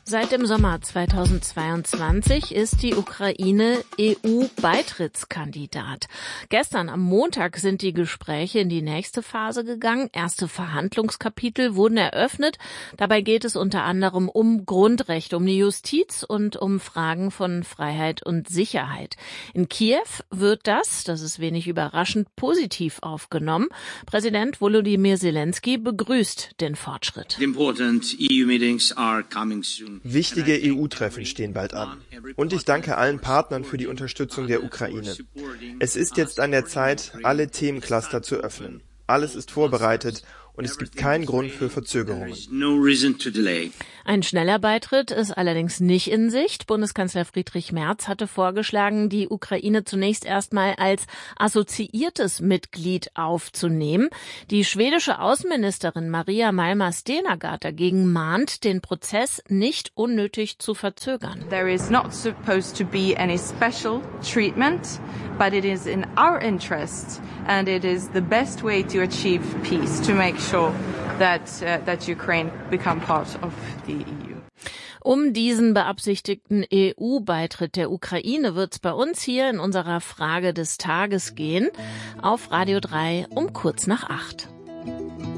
Seit dem Sommer 2022 ist die Ukraine EU-Beitrittskandidat. Gestern am Montag sind die Gespräche in die nächste Phase gegangen. Erste Verhandlungskapitel wurden eröffnet. Dabei geht es unter anderem um Grundrechte, um die Justiz und um Fragen von Freiheit und Sicherheit. In Kiew wird das ist wenig überraschend, positiv aufgenommen. Präsident Volodymyr Zelensky begrüßt den Fortschritt. Wichtige EU-Treffen stehen bald an. Und ich danke allen Partnern für die Unterstützung der Ukraine. Es ist jetzt an der Zeit, alle Themencluster zu öffnen. Alles ist vorbereitet und es gibt keinen Grund für Verzögerungen. Ein schneller Beitritt ist allerdings nicht in Sicht. Bundeskanzler Friedrich Merz hatte vorgeschlagen, die Ukraine zunächst erstmal als assoziiertes Mitglied aufzunehmen. Die schwedische Außenministerin Maria Malmer-Stenergard dagegen mahnt, den Prozess nicht unnötig zu verzögern. There is not supposed to be any special treatment, but it is in our interest and it is the best way to achieve peace, to make sure that Ukraine become part of the EU. Um diesen beabsichtigten EU-Beitritt der Ukraine wird es bei uns hier in unserer Frage des Tages gehen, auf Radio 3 um kurz nach 8.